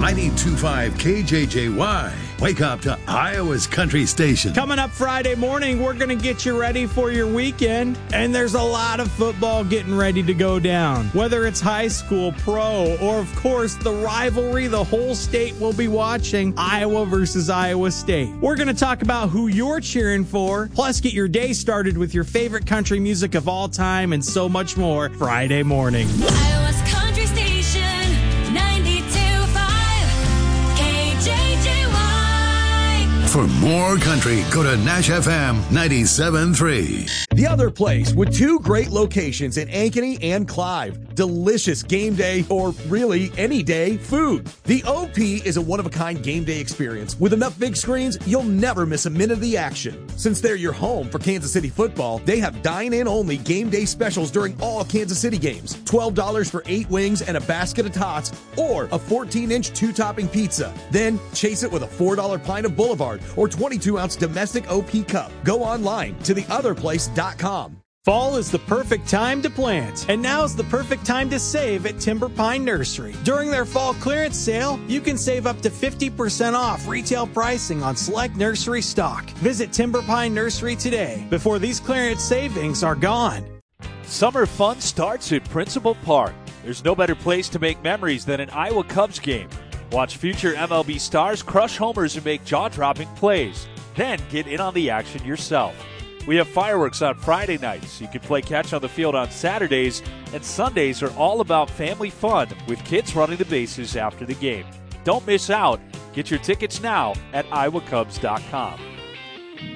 92.5 KJJY. Wake up to Iowa's country station. Coming up Friday morning, we're going to get you ready for your weekend, and there's a lot of football getting ready to go down. Whether it's high school, pro, or of course the rivalry the whole state will be watching, Iowa versus Iowa State. We're going to talk about who you're cheering for, plus get your day started with your favorite country music of all time and so much more Friday morning. Iowa's country station, 92.5 KJJY. For more country, go to Nash FM 97.3. The Other Place, with two great locations in Ankeny and Clive. Delicious game day, or really any day, food. The OP is a one-of-a-kind game day experience. With enough big screens, you'll never miss a minute of the action. Since they're your home for Kansas City football, they have dine-in-only game day specials during all Kansas City games. $12 for 8 wings and a basket of tots, or a 14-inch 2-topping pizza. Then chase it with a $4 pint of Boulevard or 22-ounce domestic OP cup. Go online to theotherplace.com. Fall is the perfect time to plant, and now's the perfect time to save at Timber Pine Nursery. During their fall clearance sale, you can save up to 50% off retail pricing on select nursery stock. Visit Timber Pine Nursery today before these clearance savings are gone. Summer fun starts at Principal Park. There's no better place to make memories than an Iowa Cubs game. Watch future MLB stars crush homers and make jaw-dropping plays. Then get in on the action yourself. We have fireworks on Friday nights. You can play catch on the field on Saturdays, and Sundays are all about family fun with kids running the bases after the game. Don't miss out. Get your tickets now at iowacubs.com.